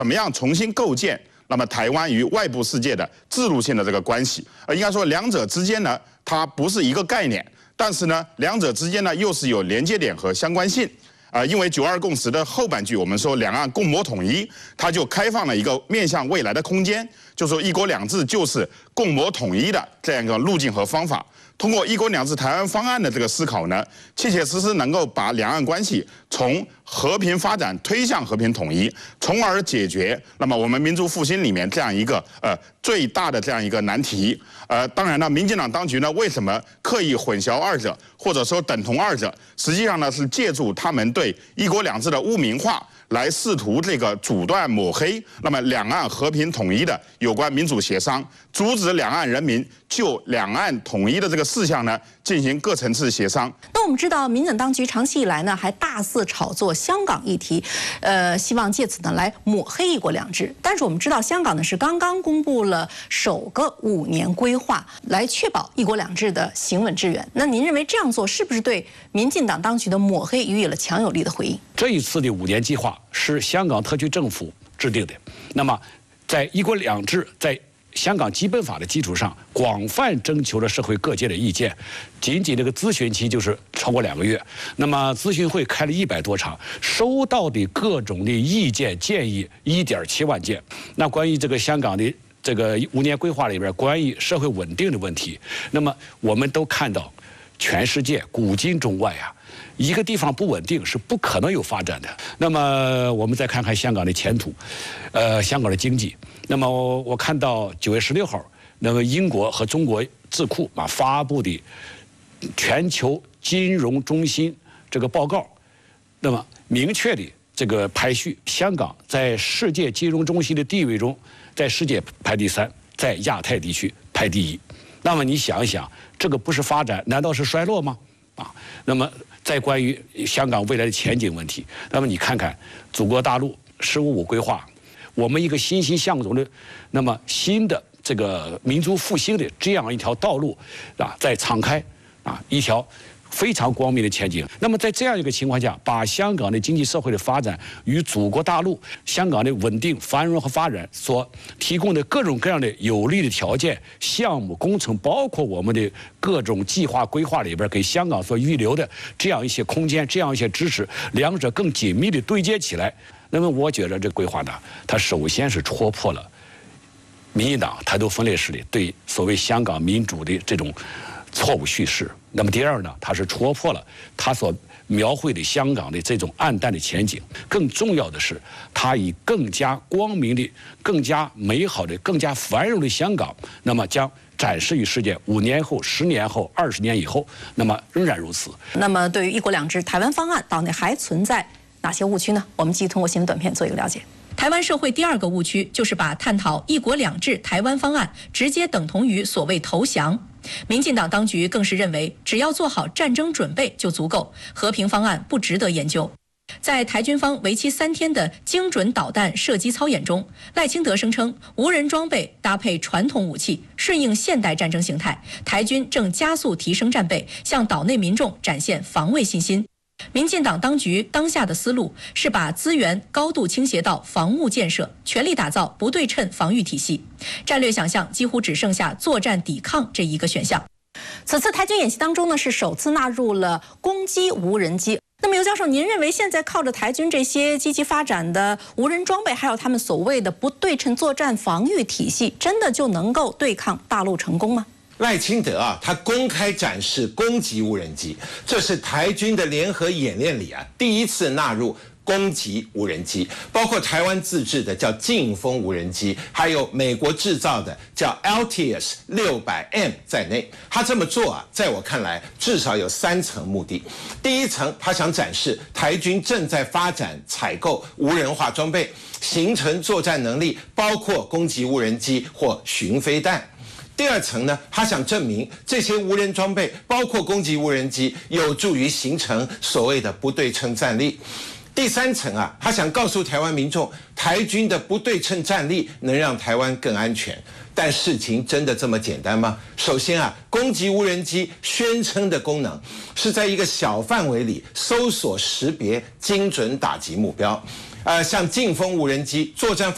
怎么样重新构建那么台湾与外部世界的制度性的这个关系？应该说两者之间呢，它不是一个概念，但是呢，两者之间呢又是有连接点和相关性。因为九二共识的后半句，我们说两岸共谋统一，它就开放了一个面向未来的空间，就说一国两制就是共谋统一的这样一个路径和方法。通过一国两制台湾方案的这个思考呢，切切实实能够把两岸关系从和平发展推向和平统一，从而解决那么我们民族复兴里面这样一个最大的这样一个难题。当然呢，民进党当局呢为什么刻意混淆二者，或者说等同二者？实际上呢是借助他们对一国两制的污名化，来试图这个阻断抹黑那么两岸和平统一的有关民主协商，阻止两岸人民就两岸统一的这个事项呢进行各层次协商。 那我们知道，民进党当局长期以来呢还大肆炒作香港议题，希望借此呢来抹黑一国两制。但是我们知道，香港呢是刚刚公布了首个5年规划，来确保一国两制的行稳致远。那您认为这样做是不是对民进党当局的抹黑予以了强有力的回应？ 这一次的5年计划是香港特区政府制定的，那么在一国两制在香港基本法的基础上，广泛征求了社会各界的意见，仅仅这个咨询期就是超过2个月。那么咨询会开了100多场，收到的各种的意见建议1.7万件。那关于这个香港的这个5年规划里边，关于社会稳定的问题，那么我们都看到，全世界古今中外啊，一个地方不稳定是不可能有发展的。那么我们再看看香港的前途，香港的经济。那么我看到9月16号，那么英国和中国智库发布的全球金融中心这个报告，那么明确的这个排序，香港在世界金融中心的地位中，在世界排第3，在亚太地区排第1。那么你想一想，这个不是发展，难道是衰落吗？那么在关于香港未来的前景问题，那么你看看祖国大陆“15+5”规划，我们一个欣欣向荣的，那么新的这个民族复兴的这样一条道路在敞开一条非常光明的前景。那么在这样一个情况下，把香港的经济社会的发展与祖国大陆香港的稳定繁荣和发展所提供的各种各样的有利的条件、项目工程，包括我们的各种计划规划里边给香港所预留的这样一些空间、这样一些支持，两者更紧密的对接起来。那么我觉得这规划呢，它首先是戳破了民进党台独分裂势力对所谓香港民主的这种错误叙事。那么第二呢，它是戳破了他所描绘的香港的这种暗淡的前景。更重要的是，它以更加光明的、更加美好的、更加繁荣的香港，那么将展示于世界5年后、10年后、20年以后，那么仍然如此。 那么对于一国两制台湾方案，岛内还存在哪些误区呢？我们继续通过新闻短片做一个了解。 台湾社会第2个误区就是把探讨一国两制台湾方案直接等同于所谓投降。民进党当局更是认为，只要做好战争准备就足够，和平方案不值得研究。在台军方为期3天的精准导弹射击操演中，赖清德声称，无人装备搭配传统武器，顺应现代战争形态，台军正加速提升战备，向岛内民众展现防卫信心。民进党当局当下的思路是把资源高度倾斜到防务建设，全力打造不对称防御体系，战略想象几乎只剩下作战抵抗这一个选项。 此次台军演习当中呢，是首次纳入了攻击无人机。那么尤教授，您认为现在靠着台军这些积极发展的无人装备，还有他们所谓的不对称作战防御体系，真的就能够对抗大陆成功吗？ 赖清德他公开展示攻击无人机，这是台军的联合演练里第一次纳入攻击无人机，包括台湾自制的叫劲风无人机，还有美国制造的叫 LTS 600M 在内。他这么做在我看来至少有3层目的。第一层，他想展示台军正在发展采购无人化装备，形成作战能力，包括攻击无人机或巡飞弹。第2层呢，他想证明这些无人装备，包括攻击无人机，有助于形成所谓的不对称战力。第3层他想告诉台湾民众，台军的不对称战力能让台湾更安全。但事情真的这么简单吗？首先攻击无人机宣称的功能是在一个小范围里搜索识别、精准打击目标。像劲风无人机作战